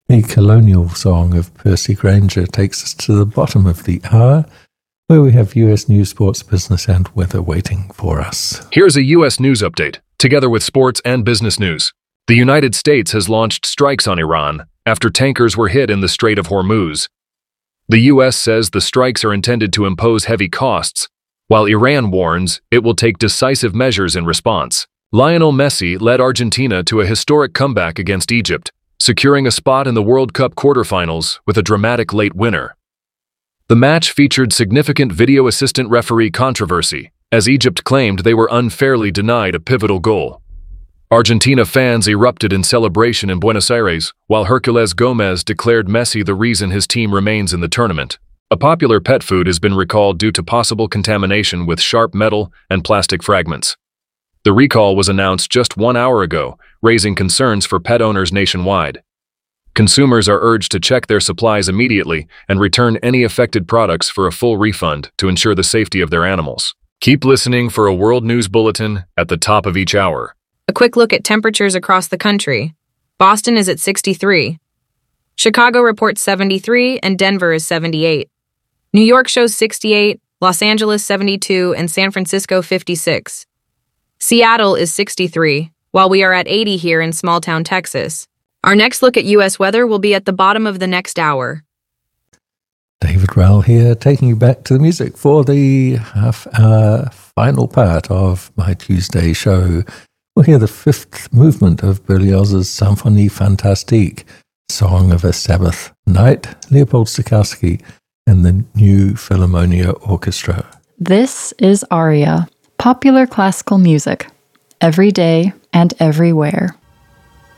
The colonial song of Percy Granger takes us to the bottom of the hour, where we have US news, sports, business, and weather waiting for us. Here's a US news update, together with sports and business news. The United States has launched strikes on Iran after tankers were hit in the Strait of Hormuz. The US says the strikes are intended to impose heavy costs, while Iran warns it will take decisive measures in response. Lionel Messi led Argentina to a historic comeback against Egypt, securing a spot in the World Cup quarterfinals with a dramatic late winner. The match featured significant video assistant referee controversy, as Egypt claimed they were unfairly denied a pivotal goal. Argentina fans erupted in celebration in Buenos Aires, while Herculez Gomez declared Messi the reason his team remains in the tournament. A popular pet food has been recalled due to possible contamination with sharp metal and plastic fragments. The recall was announced just 1 hour ago, raising concerns for pet owners nationwide. Consumers are urged to check their supplies immediately and return any affected products for a full refund to ensure the safety of their animals. Keep listening for a World News Bulletin at the top of each hour. A quick look at temperatures across the country. Boston is at 63. Chicago reports 73 and Denver is 78. New York shows 68, Los Angeles 72, and San Francisco 56. Seattle is 63, while we are at 80 here in small-town Texas. Our next look at U.S. weather will be at the bottom of the next hour. David Rowell here, taking you back to the music for the half-hour final part of my Tuesday show. We'll hear the fifth movement of Berlioz's Symphonie Fantastique, Song of a Sabbath Night, Leopold Stokowski, and the New Philharmonia Orchestra. This is Aria, popular classical music, every day and everywhere.